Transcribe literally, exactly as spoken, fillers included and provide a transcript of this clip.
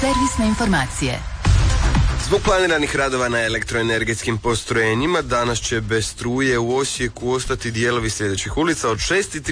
Servisne informacije. Zbog planiranih radova na elektroenergetskim postrojenjima danas će bez struje u Osijeku ostati dijelovi sljedećih ulica. Od šest i